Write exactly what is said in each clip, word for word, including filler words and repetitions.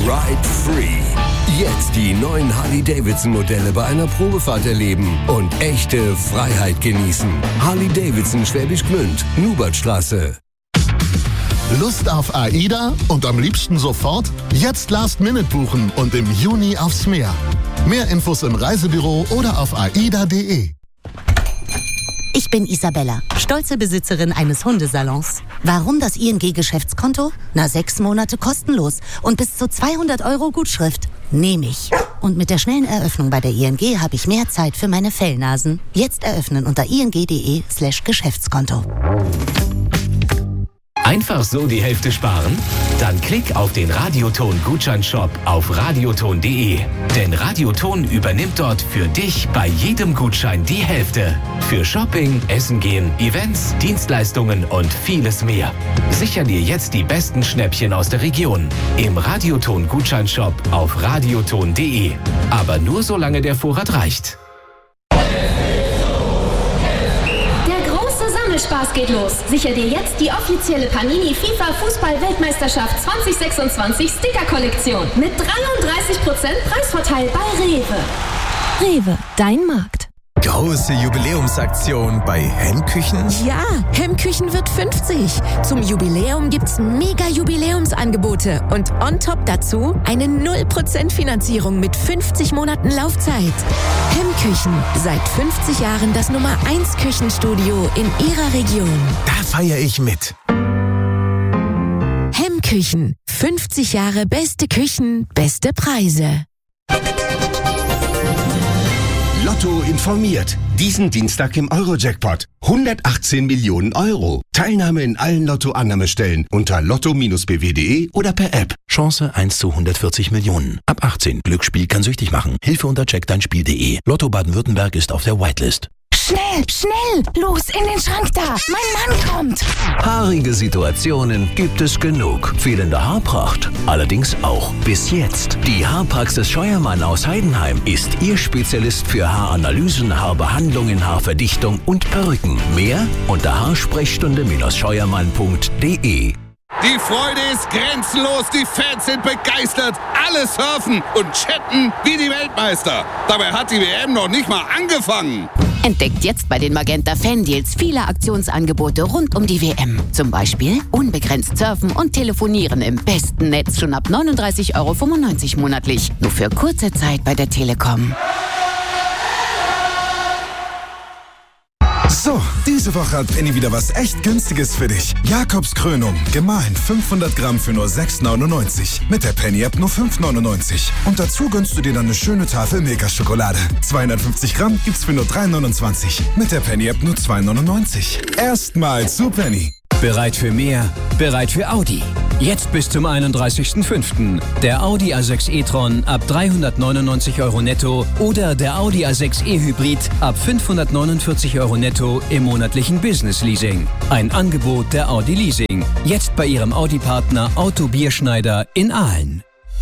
Ride Free. Jetzt die neuen Harley-Davidson-Modelle bei einer Probefahrt erleben und echte Freiheit genießen. Harley-Davidson Schwäbisch Gmünd, Nubertstraße. Lust auf AIDA und am liebsten sofort? Jetzt Last Minute buchen und im Juni aufs Meer. Mehr Infos im Reisebüro oder auf aida punkt de. Ich bin Isabella, stolze Besitzerin eines Hundesalons. Warum das I N G-Geschäftskonto? Na, sechs Monate kostenlos und bis zu zweihundert Euro Gutschrift. Nehme ich. Und mit der schnellen Eröffnung bei der I N G habe ich mehr Zeit für meine Fellnasen. Jetzt eröffnen unter ing.de slash Geschäftskonto. Einfach so die Hälfte sparen? Dann klick auf den Radioton-Gutscheinshop auf radioton punkt de. Denn Radioton übernimmt dort für dich bei jedem Gutschein die Hälfte. Für Shopping, Essen gehen, Events, Dienstleistungen und vieles mehr. Sicher dir jetzt die besten Schnäppchen aus der Region. Im Radioton-Gutscheinshop auf radioton punkt de. Aber nur solange der Vorrat reicht. Spaß geht los. Sicher dir jetzt die offizielle Panini FIFA Fußball-Weltmeisterschaft zwanzig sechsundzwanzig Sticker-Kollektion mit dreiunddreißig Prozent Preisvorteil bei Rewe. Rewe, dein Markt. Große Jubiläumsaktion bei Hemmküchen? Ja, Hemmküchen wird fünfzig. Zum Jubiläum gibt's mega Jubiläumsangebote und on top dazu eine null Prozent Finanzierung mit fünfzig Monaten Laufzeit. Hemmküchen, seit fünfzig Jahren das Nummer eins Küchenstudio in Ihrer Region. Da feiere ich mit. Hemmküchen, fünfzig Jahre beste Küchen, beste Preise. Lotto informiert. Diesen Dienstag im Euro-Jackpot. hundertachtzehn Millionen Euro. Teilnahme in allen Lotto-Annahmestellen unter lotto b w punkt de oder per App. Chance eins zu hundertvierzig Millionen. Ab achtzehn. Glücksspiel kann süchtig machen. Hilfe unter check dein spiel punkt de. Lotto Baden-Württemberg ist auf der Whitelist. Schnell, schnell! Los, in den Schrank da! Mein Mann kommt! Haarige Situationen gibt es genug. Fehlende Haarpracht allerdings auch. Bis jetzt. Die Haarpraxis Scheuermann aus Heidenheim ist Ihr Spezialist für Haaranalysen, Haarbehandlungen, Haarverdichtung und Perücken. Mehr unter haarsprechstunde scheuermann punkt de. Die Freude ist grenzenlos, die Fans sind begeistert, alle surfen und chatten wie die Weltmeister. Dabei hat die W M noch nicht mal angefangen. Entdeckt jetzt bei den Magenta Fan-Deals viele Aktionsangebote rund um die W M. Zum Beispiel unbegrenzt surfen und telefonieren im besten Netz schon ab neununddreißig Euro fünfundneunzig monatlich. Nur für kurze Zeit bei der Telekom. So, diese Woche hat Penny wieder was echt Günstiges für dich. Jakobskrönung, gemahlen fünfhundert Gramm für nur sechs neunundneunzig. Mit der Penny-App nur fünf neunundneunzig. Und dazu gönnst du dir dann eine schöne Tafel Milka-Schokolade. zweihundertfünfzig Gramm gibt's für nur drei neunundzwanzig. Mit der Penny-App nur zwei neunundneunzig. Erstmals zu Penny. Bereit für mehr? Bereit für Audi. Jetzt bis zum einunddreißigsten fünften Der Audi A sechs e-tron ab dreihundertneunundneunzig Euro netto oder der Audi A sechs e-Hybrid ab fünfhundertneunundvierzig Euro netto im monatlichen Business-Leasing. Ein Angebot der Audi Leasing. Jetzt bei Ihrem Audi-Partner Auto Bierschneider in Aalen.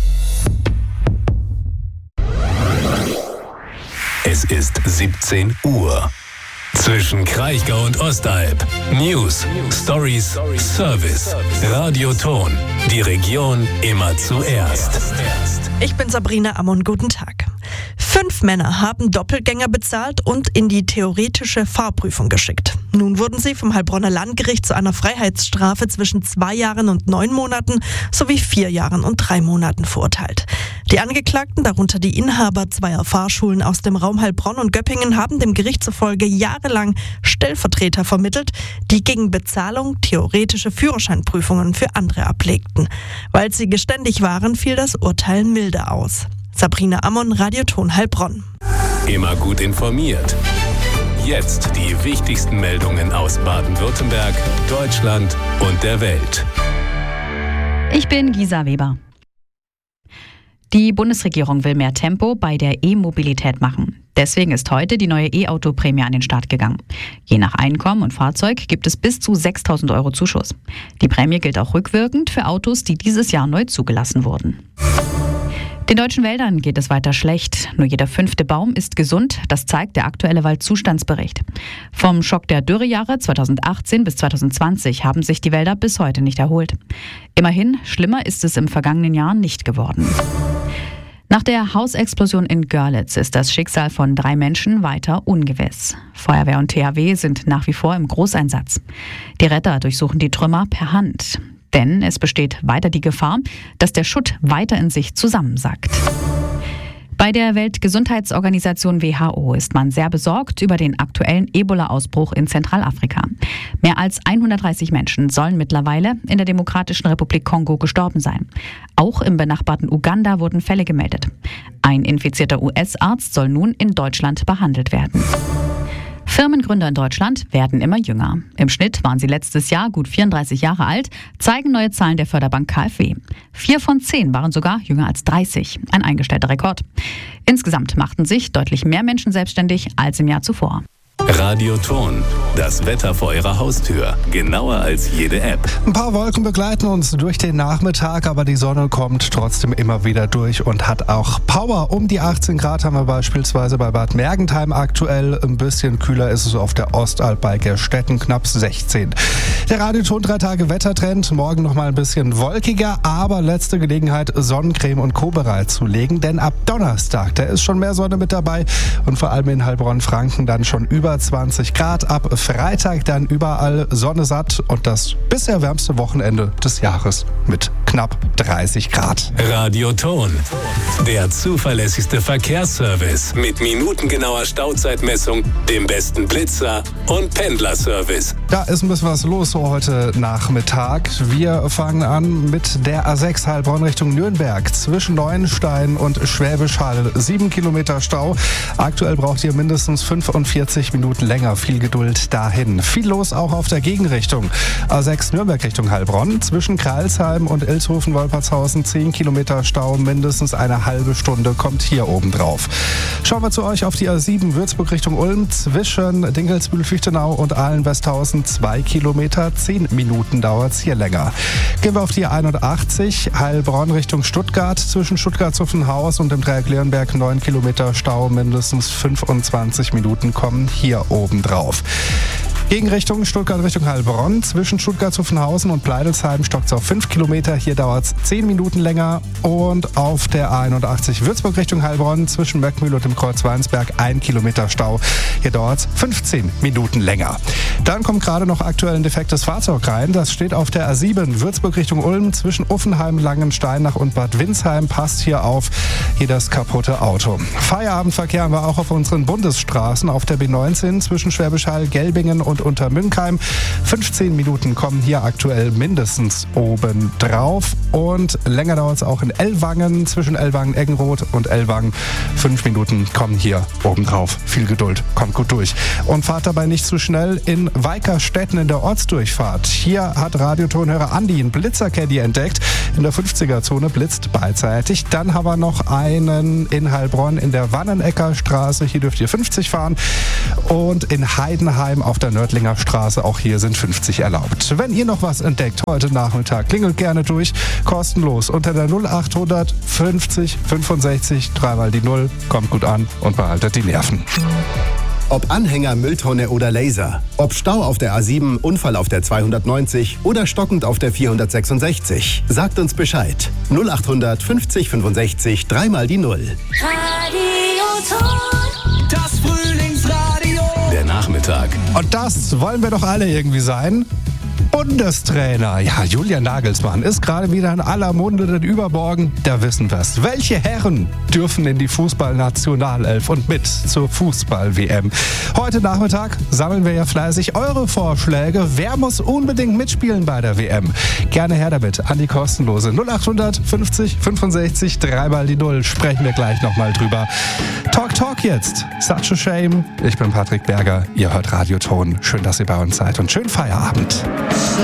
Es ist siebzehn Uhr. Zwischen Kraichgau und Ostalb. News, Stories, Service. Radioton. Die Region immer zuerst. Ich bin Sabrina Ammon, guten Tag. Fünf Männer haben Doppelgänger bezahlt und in die theoretische Fahrprüfung geschickt. Nun wurden sie vom Heilbronner Landgericht zu einer Freiheitsstrafe zwischen zwei Jahren und neun Monaten sowie vier Jahren und drei Monaten verurteilt. Die Angeklagten, darunter die Inhaber zweier Fahrschulen aus dem Raum Heilbronn und Göppingen, haben dem Gericht zufolge jahrelang Stellvertreter vermittelt, die gegen Bezahlung theoretische Führerscheinprüfungen für andere ablegten. Weil sie geständig waren, fiel das Urteil milde aus. Sabrina Ammon, Radioton Heilbronn. Immer gut informiert. Jetzt die wichtigsten Meldungen aus Baden-Württemberg, Deutschland und der Welt. Ich bin Gisa Weber. Die Bundesregierung will mehr Tempo bei der E-Mobilität machen. Deswegen ist heute die neue E-Auto-Prämie an den Start gegangen. Je nach Einkommen und Fahrzeug gibt es bis zu sechstausend Euro Zuschuss. Die Prämie gilt auch rückwirkend für Autos, die dieses Jahr neu zugelassen wurden. Den deutschen Wäldern geht es weiter schlecht. Nur jeder fünfte Baum ist gesund. Das zeigt der aktuelle Waldzustandsbericht. Vom Schock der Dürrejahre zweitausendachtzehn bis zweitausendzwanzig haben sich die Wälder bis heute nicht erholt. Immerhin, schlimmer ist es im vergangenen Jahr nicht geworden. Nach der Hausexplosion in Görlitz ist das Schicksal von drei Menschen weiter ungewiss. Feuerwehr und T H W sind nach wie vor im Großeinsatz. Die Retter durchsuchen die Trümmer per Hand. Denn es besteht weiter die Gefahr, dass der Schutt weiter in sich zusammensackt. Bei der Weltgesundheitsorganisation W H O ist man sehr besorgt über den aktuellen Ebola-Ausbruch in Zentralafrika. Mehr als hundertdreißig Menschen sollen mittlerweile in der Demokratischen Republik Kongo gestorben sein. Auch im benachbarten Uganda wurden Fälle gemeldet. Ein infizierter U S-Arzt soll nun in Deutschland behandelt werden. Firmengründer in Deutschland werden immer jünger. Im Schnitt waren sie letztes Jahr gut vierunddreißig Jahre alt, zeigen neue Zahlen der Förderbank K f W. Vier von zehn waren sogar jünger als dreißig, ein eingestellter Rekord. Insgesamt machten sich deutlich mehr Menschen selbstständig als im Jahr zuvor. Radioton, das Wetter vor Ihrer Haustür. Genauer als jede App. Ein paar Wolken begleiten uns durch den Nachmittag, aber die Sonne kommt trotzdem immer wieder durch und hat auch Power. Um die achtzehn Grad haben wir beispielsweise bei Bad Mergentheim aktuell. Ein bisschen kühler ist es auf der Ostalb bei Gerstetten, knapp sechzehn. Der Radioton drei Tage Wettertrend. Morgen noch mal ein bisschen wolkiger, aber letzte Gelegenheit, Sonnencreme und Co. bereitzulegen. Denn ab Donnerstag, da ist schon mehr Sonne mit dabei und vor allem in Heilbronn-Franken dann schon über zwanzig Grad. Ab Freitag dann überall Sonne satt und das bisher wärmste Wochenende des Jahres mit knapp dreißig Grad. Radioton, der zuverlässigste Verkehrsservice mit minutengenauer Stauzeitmessung, dem besten Blitzer und Pendlerservice. Da ist ein bisschen was los so heute Nachmittag. Wir fangen an mit der A sechs Heilbronn Richtung Nürnberg. Zwischen Neuenstein und Schwäbisch Hall sieben Kilometer Stau. Aktuell braucht ihr mindestens fünfundvierzig Minuten länger. Viel Geduld dahin. Viel los auch auf der Gegenrichtung. A sechs Nürnberg Richtung Heilbronn. Zwischen Kreilsheim und Ilshofen-Wolpertshausen zehn Kilometer Stau. Mindestens eine halbe Stunde kommt hier oben drauf. Schauen wir zu euch auf die A sieben Würzburg Richtung Ulm. Zwischen Dinkelsbühl-Fichtenau und Ahlen-Westhausen zwei Kilometer. zehn Minuten dauert es hier länger. Gehen wir auf die einundachtzig Heilbronn Richtung Stuttgart. Zwischen Stuttgart-Zuffenhaus und dem Dreieck Leonberg neun Kilometer Stau. Mindestens fünfundzwanzig Minuten kommen hier oben drauf. Gegenrichtung Stuttgart Richtung Heilbronn. Zwischen Stuttgart-Zuffenhausen und Pleidelsheim stockt es auf fünf Kilometer. Hier dauert es zehn Minuten länger. Und auf der A einundachtzig Würzburg Richtung Heilbronn zwischen Möckmühl und dem Kreuz Weinsberg ein Kilometer Stau. Hier dauert es fünfzehn Minuten länger. Dann kommt gerade noch aktuell ein defektes Fahrzeug rein. Das steht auf der A sieben Würzburg Richtung Ulm zwischen Uffenheim, Langensteinach und Bad Windsheim. Passt hier auf, hier das kaputte Auto. Feierabendverkehr haben wir auch auf unseren Bundesstraßen. Auf der B neunzehn zwischen Schwäbisch Hall, Gelbingen und Untermünkheim. fünfzehn Minuten kommen hier aktuell mindestens oben drauf. Und länger dauert es auch in Ellwangen, zwischen Ellwangen-Eggenroth und Ellwangen. Fünf Minuten kommen hier oben drauf. Viel Geduld, kommt gut durch. Und fahrt dabei nicht zu schnell in Weikerstetten in der Ortsdurchfahrt. Hier hat Radiotonhörer Andi einen Blitzercaddy entdeckt. In der fünfziger-Zone blitzt beidseitig. Dann haben wir noch einen in Heilbronn in der Wannenecker Straße. Hier dürft ihr fünfzig fahren. Und in Heidenheim auf der Nördlinger Straße, auch hier sind fünfzig erlaubt. Wenn ihr noch was entdeckt heute Nachmittag, klingelt gerne durch, kostenlos unter der null achthundert fünfzig fünfundsechzig, dreimal die Null, kommt gut an und behaltet die Nerven. Ob Anhänger, Mülltonne oder Laser, ob Stau auf der A sieben, Unfall auf der zweihundertneunzig oder stockend auf der vierhundertsechsundsechzig, sagt uns Bescheid. null achthundert fünfzig fünfundsechzig, dreimal die Null. Radioton. Das Frühlingsradio. Der Nachmittag. Und das wollen wir doch alle irgendwie sein. Bundestrainer, ja, Julian Nagelsmann ist gerade wieder in aller Munde, denn übermorgen, da wissen wir's. Welche Herren dürfen in die Fußballnationalelf und mit zur Fußball-W M? Heute Nachmittag sammeln wir ja fleißig eure Vorschläge. Wer muss unbedingt mitspielen bei der W M? Gerne her damit an die kostenlose null achthundert fünfzig fünfundsechzig, dreimal die Null. Sprechen wir gleich nochmal drüber. Talk Talk jetzt. Such a shame. Ich bin Patrick Berger. Ihr hört Radioton. Schön, dass ihr bei uns seid und schönen Feierabend.